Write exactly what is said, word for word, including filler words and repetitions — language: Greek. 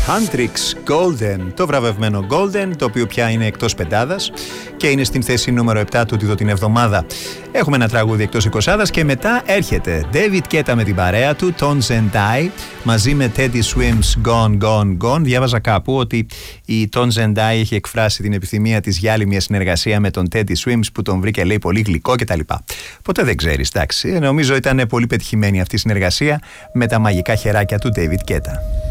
Huntrix Golden, το βραβευμένο Golden, το οποίο πια είναι εκτός πεντάδας και είναι στην θέση νούμερο επτά του τούτο την εβδομάδα. Έχουμε ένα τραγούδι εκτός εικοσάδας και μετά έρχεται David Guetta με την παρέα του, Tones and I, μαζί με Teddy Swims, Gone, Gone, Gone. Διάβαζα κάπου ότι η Tones and I έχει εκφράσει την επιθυμία της για άλλη μια συνεργασία με τον Teddy Swims που τον βρήκε, λέει, πολύ γλυκό κτλ. Ποτέ δεν ξέρεις, εντάξει. Νομίζω ήταν πολύ πετυχημένη αυτή η συνεργασία με τα μαγικά χεράκια του David Guetta.